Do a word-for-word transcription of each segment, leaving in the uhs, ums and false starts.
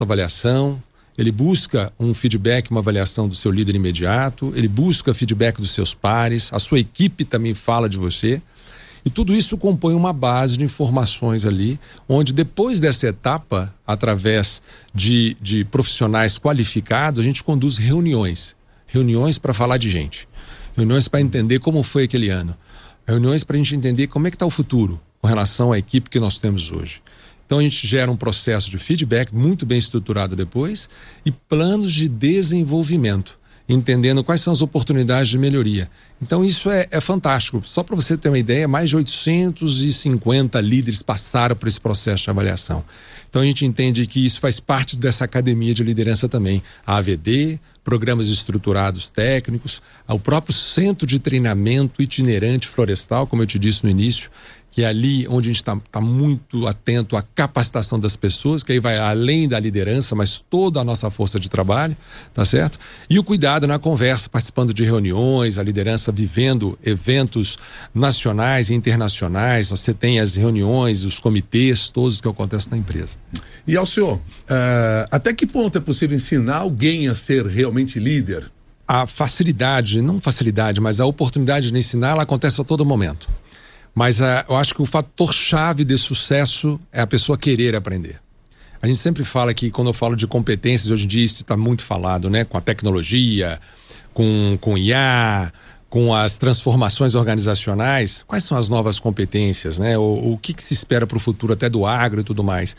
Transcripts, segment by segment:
avaliação, ele busca um feedback, uma avaliação do seu líder imediato, ele busca feedback dos seus pares, a sua equipe também fala de você. E tudo isso compõe uma base de informações ali, onde depois dessa etapa, através de, de profissionais qualificados, a gente conduz reuniões. Reuniões para falar de gente. Reuniões para entender como foi aquele ano. Reuniões para a gente entender como é que está o futuro com relação à equipe que nós temos hoje. Então a gente gera um processo de feedback muito bem estruturado depois e planos de desenvolvimento, entendendo quais são as oportunidades de melhoria. Então isso é, é fantástico. Só para você ter uma ideia, mais de oitocentos e cinquenta líderes passaram por esse processo de avaliação. Então a gente entende que isso faz parte dessa academia de liderança também. A A V D, programas estruturados técnicos, o próprio centro de treinamento itinerante florestal, como eu te disse no início, que é ali onde a gente está tá muito atento à capacitação das pessoas, que aí vai além da liderança, mas toda a nossa força de trabalho, tá certo? E o cuidado na conversa, participando de reuniões, a liderança vivendo eventos nacionais e internacionais, você tem as reuniões, os comitês, todos que acontecem na empresa. E ao senhor, uh, até que ponto é possível ensinar alguém a ser realmente líder? A facilidade, não facilidade, mas a oportunidade de ensinar, ela acontece a todo momento. Mas uh, eu acho que o fator chave de sucesso é a pessoa querer aprender. A gente sempre fala que quando eu falo de competências, hoje em dia isso está muito falado, né? Com a tecnologia, com, com I A, com as transformações organizacionais, quais são as novas competências, né? O, o que, que se espera para o futuro até do agro e tudo mais.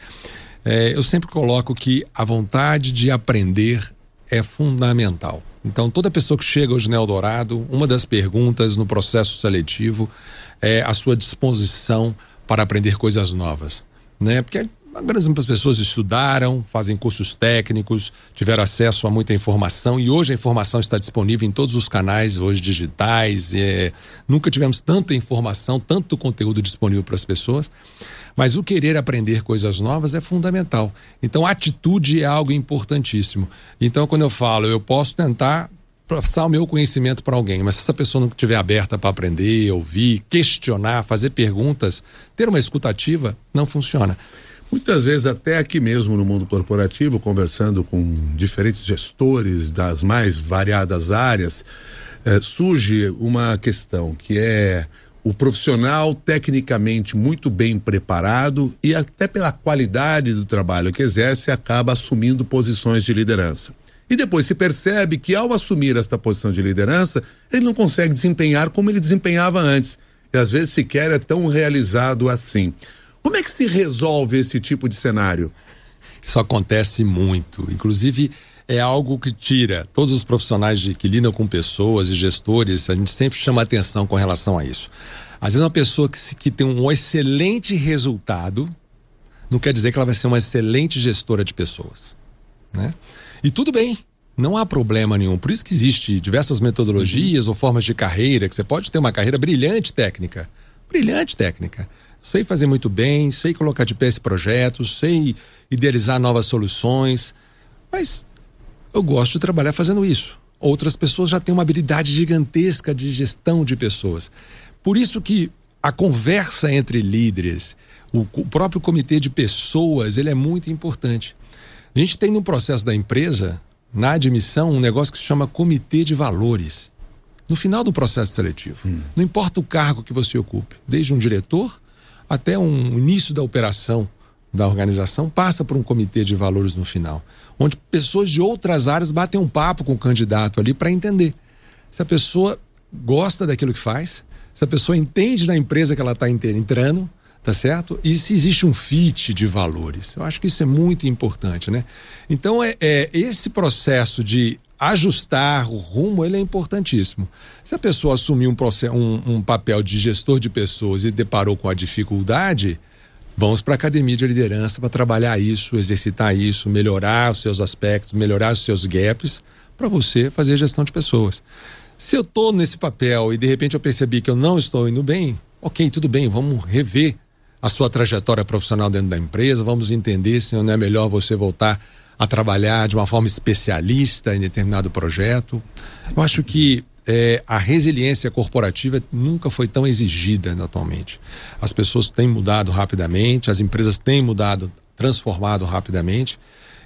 É, eu sempre coloco que a vontade de aprender é fundamental. Então, toda pessoa que chega hoje no Eldorado, uma das perguntas no processo seletivo é a sua disposição para aprender coisas novas, né? Porque a grande das pessoas estudaram, fazem cursos técnicos, tiveram acesso a muita informação e hoje a informação está disponível em todos os canais hoje digitais. É, nunca tivemos tanta informação, tanto conteúdo disponível para as pessoas, mas o querer aprender coisas novas é fundamental. Então a atitude é algo importantíssimo. Então quando eu falo, eu posso tentar passar o meu conhecimento para alguém, mas se essa pessoa não estiver aberta para aprender, ouvir, questionar, fazer perguntas, ter uma escutativa, não funciona. Muitas vezes até aqui mesmo no mundo corporativo, conversando com diferentes gestores das mais variadas áreas, eh, surge uma questão que é o profissional tecnicamente muito bem preparado e até pela qualidade do trabalho que exerce acaba assumindo posições de liderança. E depois se percebe que ao assumir esta posição de liderança, ele não consegue desempenhar como ele desempenhava antes. E às vezes sequer é tão realizado assim. Como é que se resolve esse tipo de cenário? Isso acontece muito. Inclusive, é algo que tira todos os profissionais de, que lidam com pessoas e gestores, a gente sempre chama atenção com relação a isso. Às vezes uma pessoa que, que tem um excelente resultado, não quer dizer que ela vai ser uma excelente gestora de pessoas, né? E tudo bem, não há problema nenhum. Por isso que existe diversas metodologias ou formas de carreira, que você pode ter uma carreira brilhante técnica. Brilhante técnica. Sei fazer muito bem, sei colocar de pé esse projeto, sei idealizar novas soluções, mas eu gosto de trabalhar fazendo isso. Outras pessoas já têm uma habilidade gigantesca de gestão de pessoas. Por isso que a conversa entre líderes, o, o próprio comitê de pessoas, ele é muito importante. A gente tem no processo da empresa, na admissão, um negócio que se chama comitê de valores. No final do processo seletivo. Hum. Não importa o cargo que você ocupe, desde um diretor até um início da operação da organização, passa por um comitê de valores no final, onde pessoas de outras áreas batem um papo com o candidato ali para entender se a pessoa gosta daquilo que faz, se a pessoa entende da empresa que ela está entrando, tá certo? E se existe um fit de valores. Eu acho que isso é muito importante, né? Então, é, é esse processo de ajustar o rumo, ele é importantíssimo. Se a pessoa assumir um, um, um papel de gestor de pessoas e deparou com a dificuldade, vamos para a academia de liderança para trabalhar isso, exercitar isso, melhorar os seus aspectos, melhorar os seus gaps, para você fazer gestão de pessoas. Se eu estou nesse papel e de repente eu percebi que eu não estou indo bem, ok, tudo bem, vamos rever a sua trajetória profissional dentro da empresa, vamos entender se não é melhor você voltar a trabalhar de uma forma especialista em determinado projeto. Eu acho que é, a resiliência corporativa nunca foi tão exigida atualmente. As pessoas têm mudado rapidamente, as empresas têm mudado, transformado rapidamente,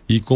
e com